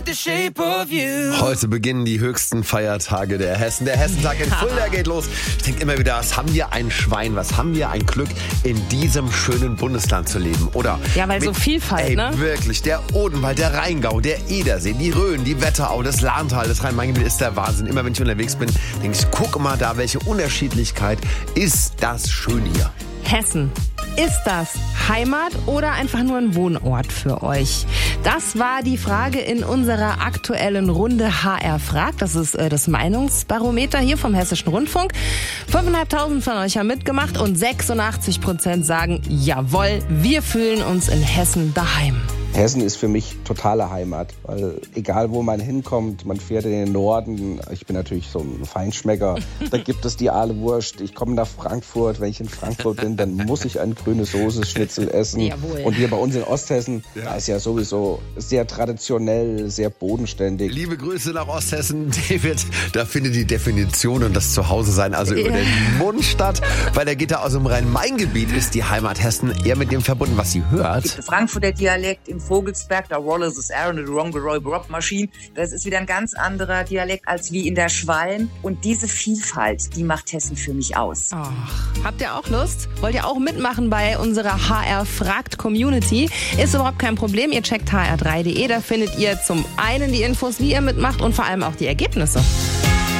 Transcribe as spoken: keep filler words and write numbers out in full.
with the shape of you. Heute beginnen die höchsten Feiertage der Hessen. Der Hessentag in Fulda geht los. Ich denke immer wieder, was haben wir ein Schwein, was haben wir ein Glück, in diesem schönen Bundesland zu leben, oder? Ja, weil mit, so Vielfalt, ey, ne? Wirklich, der Odenwald, der Rheingau, der Edersee, die Rhön, die Wetterau, das Lahntal, das Rhein-Main-Gebiet ist der Wahnsinn. Immer wenn ich unterwegs bin, denke ich, guck mal da, welche Unterschiedlichkeit ist das schön hier. Hessen. Ist das Heimat oder einfach nur ein Wohnort für euch? Das war die Frage in unserer aktuellen Runde H R fragt. Das ist äh, das Meinungsbarometer hier vom Hessischen Rundfunk. fünftausendfünfhundert von euch haben mitgemacht und sechsundachtzig Prozent sagen, jawohl, wir fühlen uns in Hessen daheim. Hessen ist für mich totale Heimat, weil egal wo man hinkommt, man fährt in den Norden, ich bin natürlich so ein Feinschmecker, da gibt es die Aale Wurst, ich komme nach Frankfurt, wenn ich in Frankfurt bin, dann muss ich ein grüne Soße Schnitzel essen. Jawohl. Und hier bei uns in Osthessen, ja. Da ist ja sowieso sehr traditionell, sehr bodenständig. Liebe Grüße nach Osthessen, David, da findet die Definition und das Zuhause-Sein also über Ja. den Mund statt, weil der geht da aus dem Rhein-Main-Gebiet, ist die Heimat Hessen eher mit dem verbunden, was sie hört. Es gibt Frankfurter Dialekt im Vogelsberg, da Wallace is Aaron, the Wrong Roy Rob Machine. Das ist wieder ein ganz anderer Dialekt als wie in der Schwalm. Und diese Vielfalt, die macht Hessen für mich aus. Ach, habt ihr auch Lust? Wollt ihr auch mitmachen bei unserer H R fragt Community? Ist überhaupt kein Problem. Ihr checkt h r drei punkt d e. Da findet ihr zum einen die Infos, wie ihr mitmacht und vor allem auch die Ergebnisse.